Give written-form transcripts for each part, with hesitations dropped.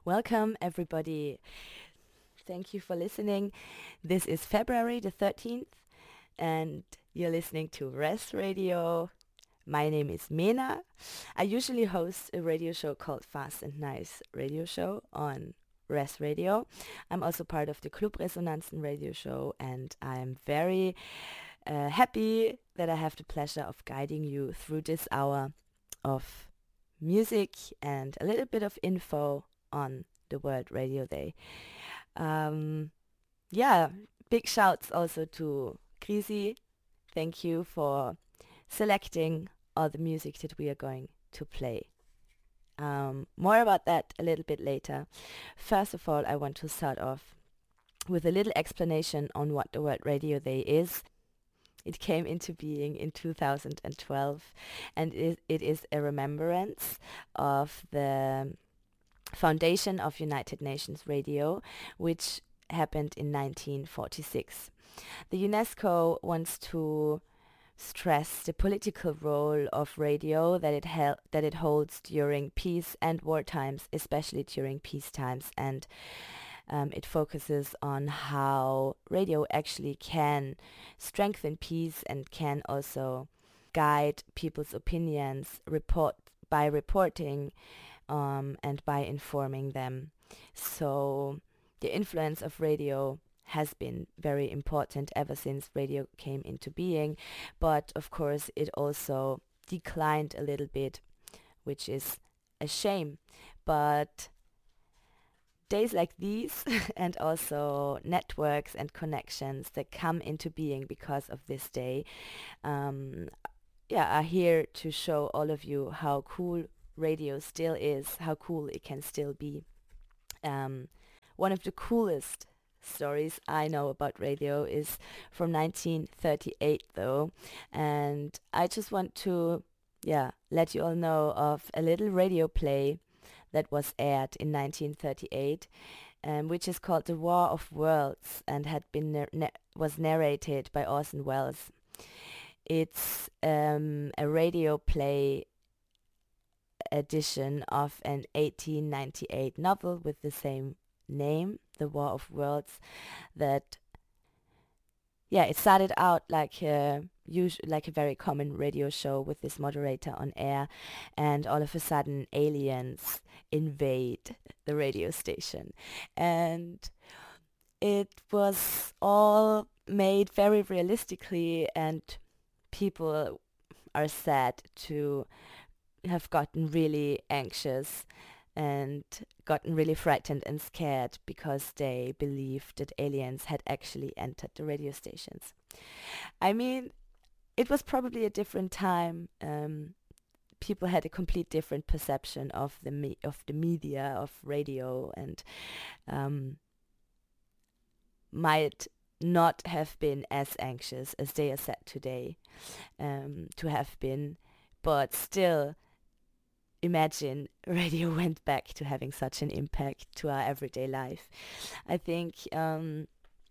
Welcome, everybody. Thank you for listening. This is February the 13th, and you're listening to Res Radio. My name is Mena. I usually host a radio show called Fast and Nice Radio Show on Res Radio. I'm also part of the Club Resonanzen radio show, and I'm very happy that I have the pleasure of guiding you through this hour of music and a little bit of info on the World Radio Day. Yeah, big shouts also to Krisi. Thank you for selecting all the music that we are going to play. More about that a little bit later. First of all, I want to start off with a little explanation on what the World Radio Day is. It came into being in 2012, and it is a remembrance of the foundation of United Nations Radio, which happened in 1946. The UNESCO wants to stress the political role of radio that it holds during peace and war times, especially during peace times, and it focuses on how radio actually can strengthen peace and can also guide people's opinions by reporting and by informing them. So the influence of radio has been very important ever since radio came into being, but of course it also declined a little bit, which is a shame. But days like these and also networks and connections that come into being because of this day are here to show all of you how cool radio still is, how cool it can still be. One of the coolest stories I know about radio is from 1938 though, and I just want to let you all know of a little radio play that was aired in 1938, which is called The War of Worlds and had been was narrated by Orson Welles. It's a radio play edition of an 1898 novel with the same name, The War of Worlds, that it started out like a very common radio show with this moderator on air, and all of a sudden aliens invade the radio station, and it was all made very realistically, and people are said to have gotten really anxious and gotten really frightened and scared because they believed that aliens had actually entered the radio stations. I mean, it was probably a different time. People had a complete different perception of the media, of radio, and might not have been as anxious as they are said today to have been, but still, imagine radio went back to having such an impact to our everyday life. I think, I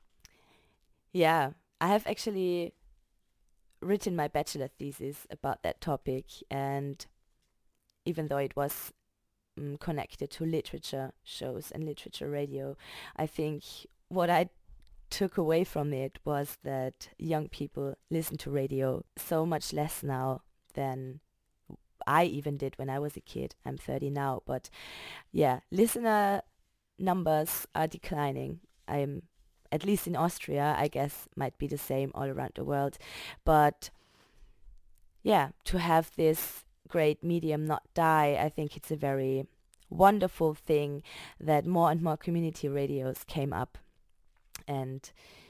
have actually written my bachelor thesis about that topic, and even though it was connected to literature shows and literature radio, I think what I took away from it was that young people listen to radio so much less now than I even did when I was a kid. I'm 30 now, but listener numbers are declining. I'm, at least in Austria, I guess might be the same all around the world. But to have this great medium not die, I think it's a very wonderful thing that more and more community radios came up. And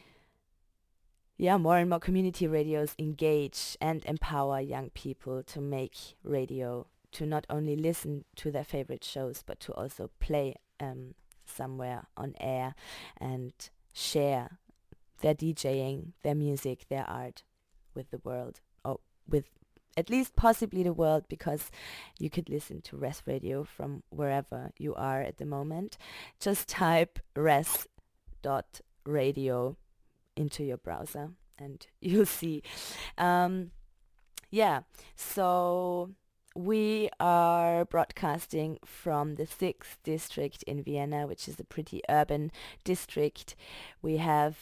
more and more community radios engage and empower young people to make radio, to not only listen to their favorite shows, but to also play somewhere on air and share their DJing, their music, their art with the world, or with at least possibly the world, because you could listen to Res Radio from wherever you are at the moment. Just type res.radio into your browser and you'll see. So We are broadcasting from the 6th district in Vienna, which is a pretty urban district. We have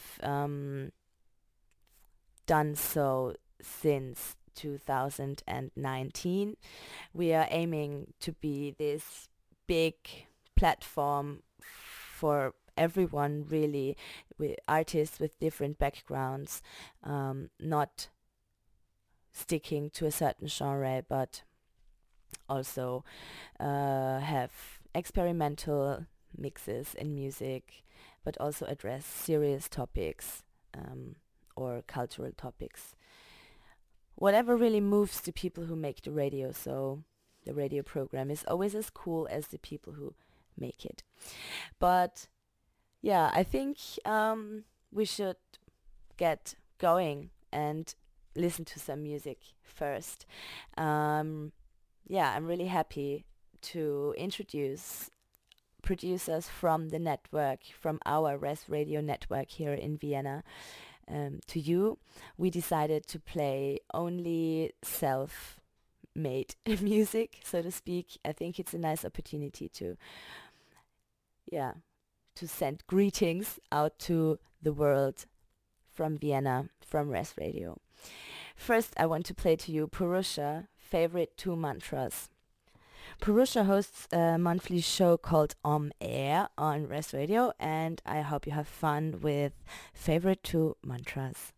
done so since 2019. We are aiming to be this big platform for everyone, really, with artists with different backgrounds, not sticking to a certain genre, but also have experimental mixes in music, but also address serious topics or cultural topics. Whatever really moves the people who make the radio, so the radio program is always as cool as the people who make it. But yeah, I think we should get going and listen to some music first. Yeah, I'm really happy to introduce producers from the network, from our Res Radio network here in Vienna, to you. We decided to play only self-made music, so to speak. I think it's a nice opportunity to, to send greetings out to the world from Vienna, from Res Radio. First, I want to play to you Purusha, Favorite 2 Mantras. Purusha hosts a monthly show called Air on Res Radio, and I hope you have fun with Favorite 2 Mantras.